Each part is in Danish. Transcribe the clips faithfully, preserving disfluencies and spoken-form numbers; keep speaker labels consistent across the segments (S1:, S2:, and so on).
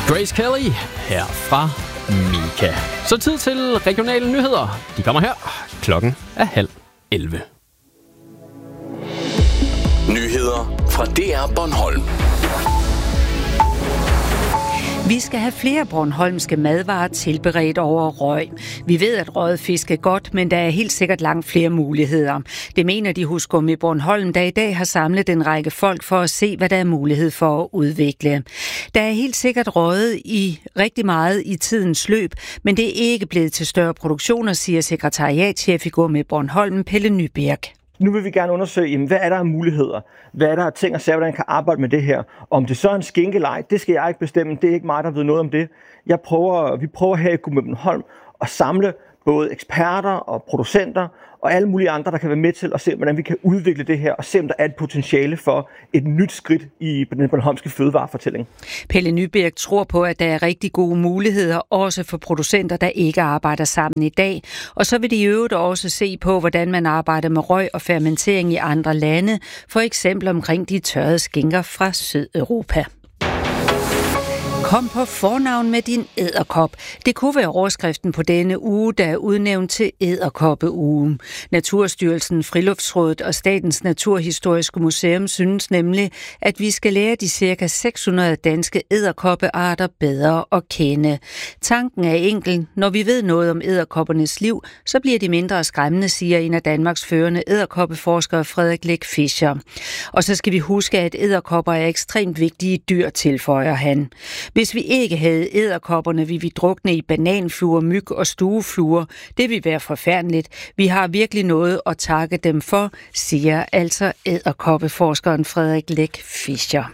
S1: Grace Kelly her fra Mika. Så tid til regionale nyheder. De kommer her. Klokken er halv elleve.
S2: Nyheder fra D R Bornholm.
S3: Vi skal have flere bornholmske madvarer tilberedt over røg. Vi ved, at røget fisk er godt, men der er helt sikkert langt flere muligheder. Det mener de Husgummi Bornholm, der i dag har samlet en række folk for at se, hvad der er mulighed for at udvikle. Der er helt sikkert røget i rigtig meget i tidens løb, men det er ikke blevet til større produktioner, siger sekretariatschef i Gummi Bornholm, Pelle Nyberg.
S4: Nu vil vi gerne undersøge, jamen, hvad er der af muligheder? Hvad er der af ting og sager, hvordan man kan arbejde med det her? Om det så er en skænkelej, det skal jeg ikke bestemme. Det er ikke mig, der ved noget om det. Jeg prøver, vi prøver her i Gummi Bornholm at samle både eksperter og producenter og alle mulige andre, der kan være med til at se, hvordan vi kan udvikle det her, og se, om der er et potentiale for et nyt skridt i den bornholmske fødevarefortælling.
S3: Pelle Nyberg tror på, at der er rigtig gode muligheder, også for producenter, der ikke arbejder sammen i dag. Og så vil de i øvrigt også se på, hvordan man arbejder med røg og fermentering i andre lande, for eksempel omkring de tørrede skinker fra Sydeuropa. Kom på fornavn med din edderkop. Det kunne være overskriften på denne uge, der er udnævnt til Edderkoppeugen. Naturstyrelsen, Friluftsrådet og Statens Naturhistoriske Museum synes nemlig, at vi skal lære de ca. seks hundrede danske edderkoppearter bedre at kende. Tanken er enkel. Når vi ved noget om edderkoppernes liv, så bliver de mindre skræmmende, siger en af Danmarks førende edderkoppeforskere Frederik Læk Fischer. Og så skal vi huske, at edderkopper er ekstremt vigtige dyr, tilføjer han. Hvis vi ikke havde edderkopperne, ville vi drukne i bananfluer, myg og stuefluer. Det ville være forfærdeligt. Vi har virkelig noget at takke dem for, siger altså edderkoppeforskeren Frederik Læk Fischer.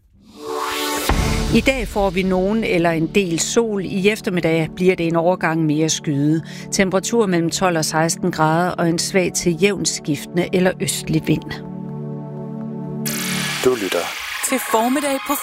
S3: I dag får vi nogen eller en del sol. I eftermiddag bliver det en overgang mere skyde. Temperatur mellem tolv og seksten grader og en svag til jævnt skiftende eller østlig vind.
S2: Du lytter
S5: til formiddag på